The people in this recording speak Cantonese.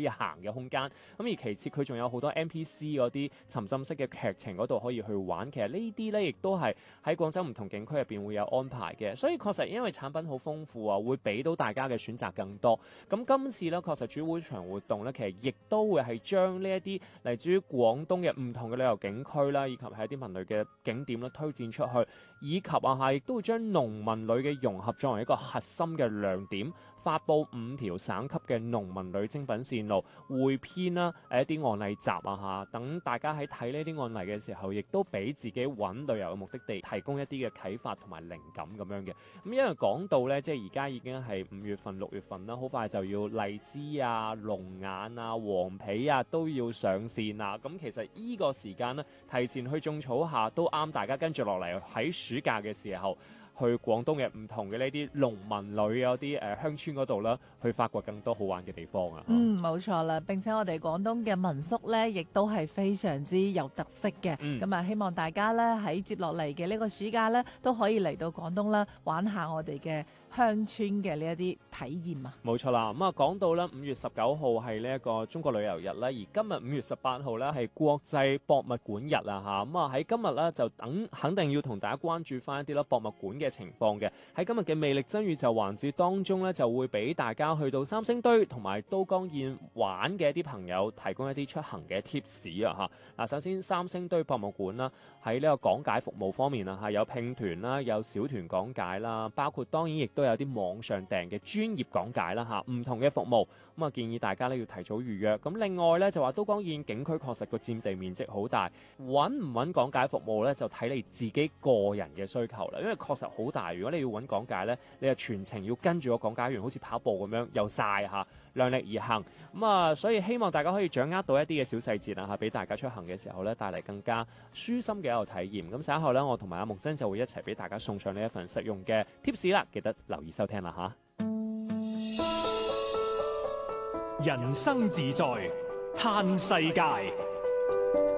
以行嘅空間。咁而其次佢仲有好多 NPC 嗰啲沉浸式嘅劇情嗰度可以去玩。其實呢啲咧亦都係喺廣州唔同景區入邊會有安排嘅。所以確實因為產品好豐富啊，會俾到大家嘅選擇更多。咁今次咧確實主會場活動咧，其實亦都會係將呢一啲嚟自於廣東嘅唔同嘅旅遊景區啦，以及係一啲文旅嘅景點啦推薦出去，以及亦都會將農民旅嘅融合作為一個核心嘅亮點，發布5條省級嘅農民旅精品線路匯編啦，一啲案例集等大家喺睇呢啲案例嘅時候，亦都俾自己揾旅遊嘅目的地提供一啲嘅啟發同埋靈感咁樣嘅。咁因為講到咧，即係而家已經係5月份、6月份啦，好快就要荔枝啊、龍眼啊、黃皮啊都要上線啦。咁其實呢個時間咧，提前去種草下都啱大家跟住落嚟喺暑假嘅時候，去廣東嘅唔同嘅呢啲農民旅嗰啲鄉村嗰度啦，去發掘更多好玩嘅地方啊！ 冇錯啦。並且我哋廣東嘅民宿呢，亦都係非常之有特色嘅。咁希望大家呢，喺接落嚟嘅呢個暑假呢，都可以嚟到廣東啦，玩下我哋嘅鄉村嘅呢一啲體驗啊！冇錯啦。咁講到咧5月19號係呢一個中國旅遊日啦，而今日5月18號咧係國際博物館日啊！喺今日咧就肯定要同大家關注翻一啲啦博物館嘅情況嘅。喺今日嘅魅力真宇宙環節當中咧，就會俾大家去到三星堆同埋都江堰玩嘅一啲朋友提供一啲出行嘅貼士啊！首先三星堆博物館啦，喺呢個講解服務方面啊，有拼團啦，有小團講解啦，包括當然亦都有啲網上訂嘅專業講解啦，唔同嘅服務。咁建議大家咧要提早預約。咁另外咧就話都江堰景區確實個佔地面積好大，揾唔揾講解服務咧就睇你自己個人嘅需求啦。因為確實好大，如果你要揾講解咧，你就全程要跟住個講解員好似跑步咁樣又晒量力而行。所以希望大家可以掌握到一啲嘅小細節啊，俾大家出行嘅時候咧帶嚟更加舒心嘅一個體驗。咁稍後咧我同埋阿木真就會一齊俾大家送上呢一份實用嘅貼士啦，記得留意收聽啦人生自在嘆世界，